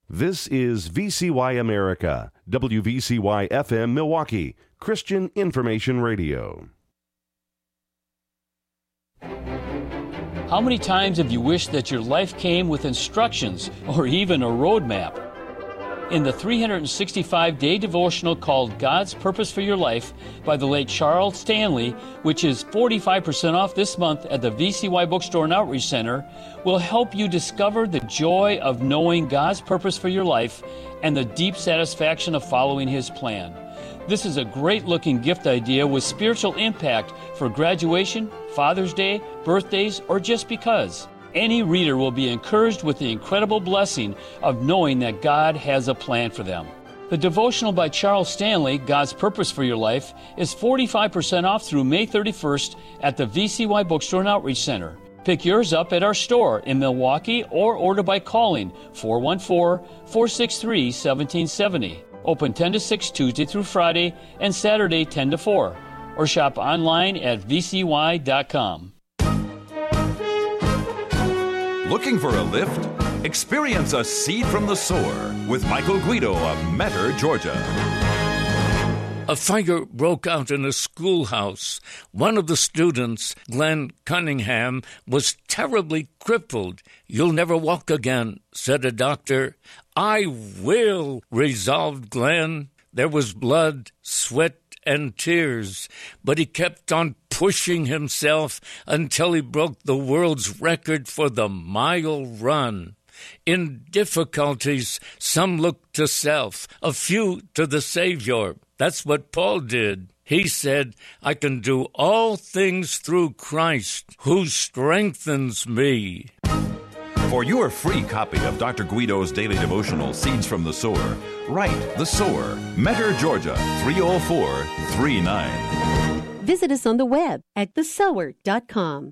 This is VCY America, WVCY FM Milwaukee, Christian Information Radio. How many times have you wished that your life came with instructions or even a roadmap? In the 365-day devotional called God's Purpose for Your Life by the late Charles Stanley, which is 45% off this month at the VCY Bookstore and Outreach Center, will help you discover the joy of knowing God's purpose for your life and the deep satisfaction of following His plan. This is a great-looking gift idea with spiritual impact for graduation, Father's Day, birthdays, or just because. Any reader will be encouraged with the incredible blessing of knowing that God has a plan for them. The devotional by Charles Stanley, God's Purpose for Your Life, is 45% off through May 31st at the VCY Bookstore and Outreach Center. Pick yours up at our store in Milwaukee or order by calling 414-463-1770. Open 10 to 6 Tuesday through Friday and Saturday 10 to 4. Or shop online at vcy.com. Looking for a lift? Experience a seed from the sower with Michael Guido of Metter, Georgia. A fire broke out in a schoolhouse. One of the students, Glenn Cunningham, was terribly crippled. "You'll never walk again," said a doctor. "I will," resolved Glenn. There was blood, sweat, and tears, but he kept on pushing himself until he broke the world's record for the mile run. In difficulties, some look to self, a few to the Savior. That's what Paul did. He said, "I can do all things through Christ, who strengthens me." For your free copy of Dr. Guido's daily devotional, Seeds from the Sower, write The Sower, Metter, Georgia, 30439. Visit us on the web at thesower.com.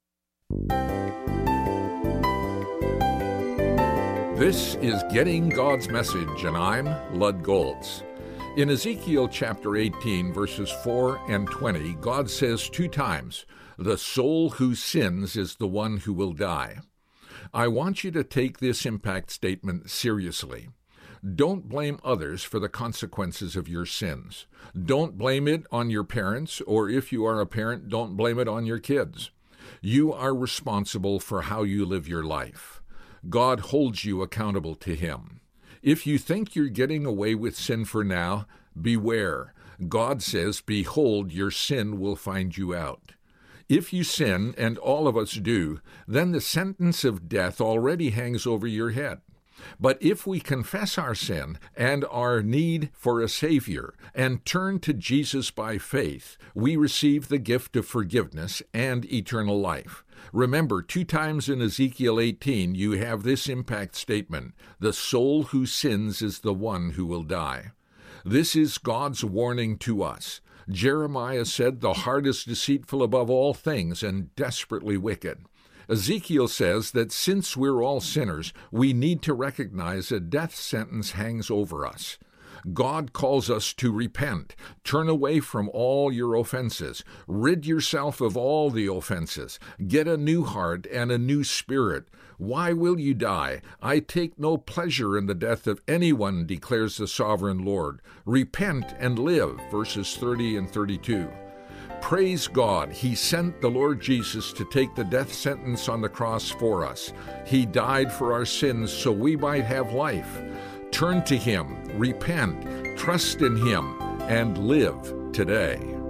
This is Getting God's Message, and I'm Lud Goltz. In Ezekiel chapter 18, verses 4 and 20, God says 2 times, "The soul who sins is the one who will die." I want you to take this impact statement seriously. Don't blame others for the consequences of your sins. Don't blame it on your parents, or if you are a parent, don't blame it on your kids. You are responsible for how you live your life. God holds you accountable to Him. If you think you're getting away with sin for now, beware. God says, "Behold, your sin will find you out." If you sin, and all of us do, then the sentence of death already hangs over your head. But if we confess our sin and our need for a Savior and turn to Jesus by faith, we receive the gift of forgiveness and eternal life. Remember, 2 times in Ezekiel 18, you have this impact statement, "The soul who sins is the one who will die." This is God's warning to us. Jeremiah said, "The heart is deceitful above all things and desperately wicked." Ezekiel says that since we're all sinners, we need to recognize a death sentence hangs over us. God calls us to repent. Turn away from all your offenses. Rid yourself of all the offenses. Get a new heart and a new spirit. Why will you die? I take no pleasure in the death of anyone, declares the sovereign Lord. Repent and live, verses 30 and 32. Praise God, He sent the Lord Jesus to take the death sentence on the cross for us. He died for our sins so we might have life. Turn to Him, repent, trust in Him, and live today.